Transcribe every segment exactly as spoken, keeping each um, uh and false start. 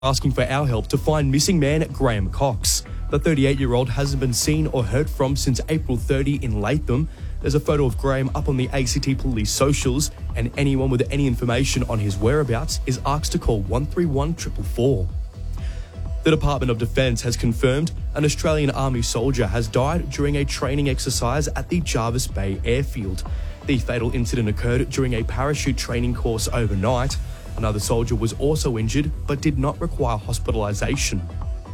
asking for our help to find missing man Graham Cox. The thirty-eight-year-old hasn't been seen or heard from since April thirtieth in Latham. There's a photo of Graham up on the A C T police socials, and anyone with any information on his whereabouts is asked to call one three one four four four. The Department of Defence has confirmed an Australian Army soldier has died during a training exercise at the Jervis Bay airfield. The fatal incident occurred during a parachute training course overnight. Another soldier was also injured but did not require hospitalisation.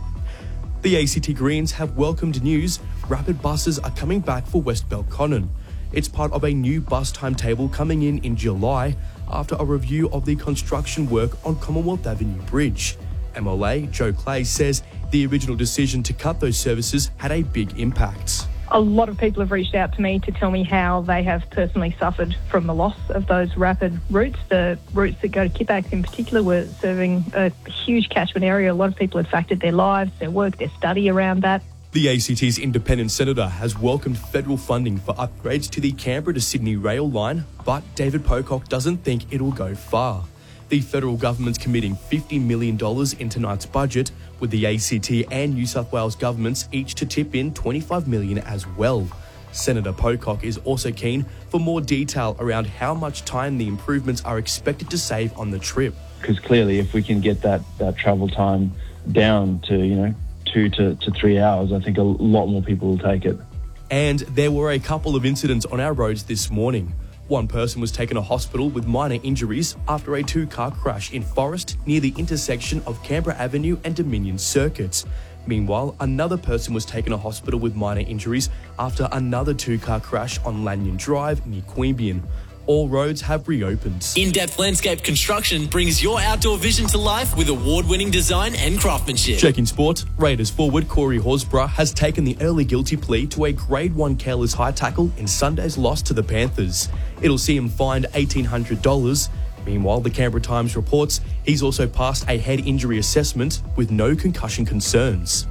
The A C T Greens have welcomed news rapid buses are coming back for West Belconnen. It's part of a new bus timetable coming in in July after a review of the construction work on Commonwealth Avenue Bridge. M L A Joe Clay says the original decision to cut those services had a big impact. A lot of people have reached out to me to tell me how they have personally suffered from the loss of those rapid routes. The routes that go to Kippax in particular were serving a huge catchment area. A lot of people had factored their lives, their work, their study around that. The A C T's independent senator has welcomed federal funding for upgrades to the Canberra to Sydney rail line, but David Pocock doesn't think it'll go far. The federal government's committing fifty million dollars in tonight's budget, with the A C T and New South Wales governments each to tip in twenty-five million dollars as well. Senator Pocock is also keen for more detail around how much time the improvements are expected to save on the trip. Because clearly if we can get that, that travel time down to, you know, two to, to three hours, I think a lot more people will take it. And there were a couple of incidents on our roads this morning. One person was taken to hospital with minor injuries after a two-car crash in Forest near the intersection of Canberra Avenue and Dominion Circuits. Meanwhile, another person was taken to hospital with minor injuries after another two-car crash on Lanyon Drive near Queanbeyan. All roads have reopened. In-Depth Landscape Construction brings your outdoor vision to life with award-winning design and craftsmanship. Checking sport, Raiders forward Corey Horsburgh has taken the early guilty plea to a Grade one careless high tackle in Sunday's loss to the Panthers. It'll see him fined eighteen hundred dollars. Meanwhile, the Canberra Times reports he's also passed a head injury assessment with no concussion concerns.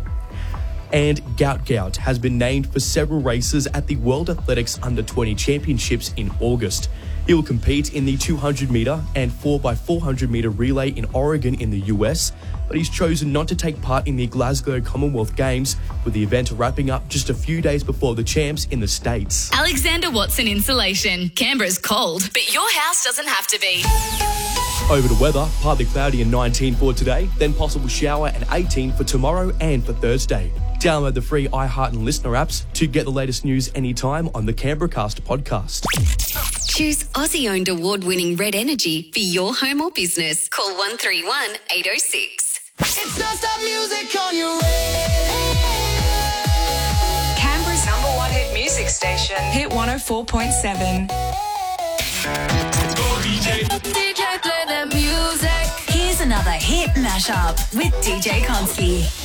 And Gout Gout has been named for several races at the World Athletics Under twenty Championships in August. He will compete in the two hundred metre and four by four hundred metre relay in Oregon in the U S, but he's chosen not to take part in the Glasgow Commonwealth Games, with the event wrapping up just a few days before the champs in the States. Alexander Watson Insulation. Canberra's cold, but your house doesn't have to be. Over to weather, partly cloudy and nineteen for today, then possible shower and eighteen for tomorrow and for Thursday. Download the free iHeart and Listener apps to get the latest news anytime on the CanberraCast podcast. Choose Aussie-owned award-winning Red Energy for your home or business. Call one three one, eight oh six. It's non-stop music on your radio. Canberra's number one hit music station. Hit one oh four point seven. D J. D J, play the music. Here's another hit mashup with D J Konski.